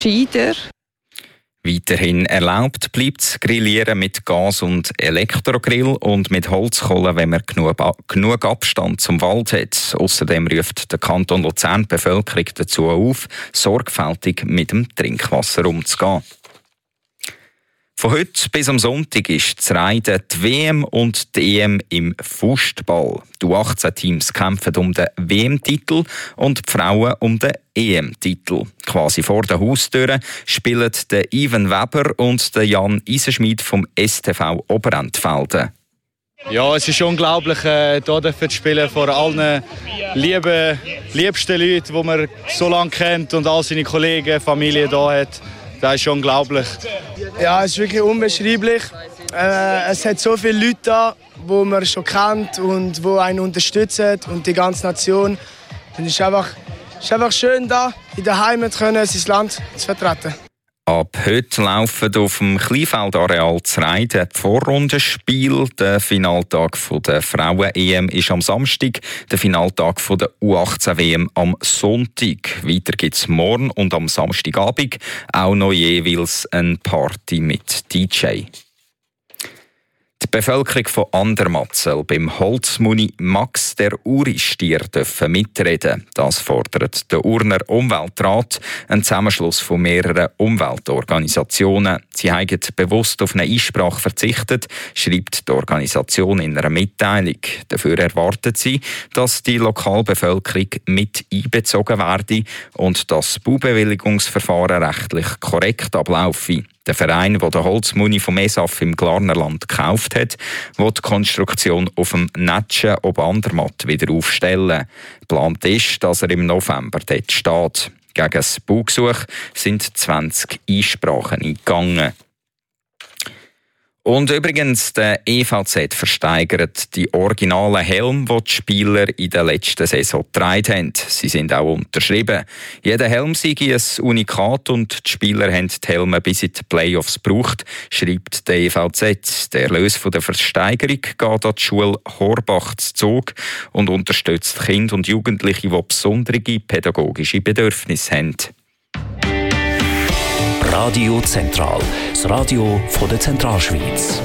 Gescheiter. Weiterhin erlaubt bleibt das Grillieren mit Gas- und Elektrogrill und mit Holzkohle, wenn man genug Abstand zum Wald hat. Außerdem ruft der Kanton Luzern die Bevölkerung dazu auf, sorgfältig mit dem Trinkwasser umzugehen. Von heute bis am Sonntag ist das Reiten die WM und die EM im Fußball. Die U18-Teams kämpfen um den WM-Titel und die Frauen um den EM-Titel. Quasi vor der Haustür spielen der Ivan Weber und der Jan Isenschmid vom STV Oberentfelden. Ja, es ist unglaublich, hier zu spielen vor allen liebsten Leuten, die man so lange kennt und all seine Kollegen, Familie hier hat. Das ist unglaublich. Ja, es ist wirklich unbeschreiblich. Es hat so viele Leute da, die man schon kennt und die einen unterstützen und die ganze Nation. Und es ist einfach schön, da in der Heimat sein Land zu vertreten. Ab heute laufen auf dem Kleinfeldareal zu Reiten die Vorrundenspiele. Der Finaltag der Frauen-EM ist am Samstag, der Finaltag der U18-WM am Sonntag. Weiter gibt es morgen und am Samstagabend auch noch jeweils eine Party mit DJ. Die Bevölkerung von Andermatt soll beim Holzmuni Max der Uristier mitreden. Das fordert der Urner Umweltrat, ein Zusammenschluss von mehreren Umweltorganisationen. Sie haben bewusst auf eine Einsprache verzichtet, schreibt die Organisation in einer Mitteilung. Dafür erwartet sie, dass die Lokalbevölkerung mit einbezogen werde und das Baubewilligungsverfahren rechtlich korrekt ablaufe. Der Verein, der den Holzmuni vom ESAF im Glarnerland gekauft hat, will die Konstruktion auf dem Netschen ob Andermatt wieder aufstellen. Geplant ist, dass er im November dort steht. Gegen das Baugesuch sind 20 Einsprachen eingegangen. Und übrigens, der EVZ versteigert die originalen Helme, die die Spieler in der letzten Saison getragen haben. Sie sind auch unterschrieben. Jeder Helm sei ein Unikat und die Spieler haben die Helme bis in die Playoffs gebraucht, schreibt der EVZ. Der Erlös von der Versteigerung geht an die Schule Horbach zu Zug und unterstützt Kinder und Jugendliche, die besondere pädagogische Bedürfnisse haben. Radio Zentral, das Radio von der Zentralschweiz.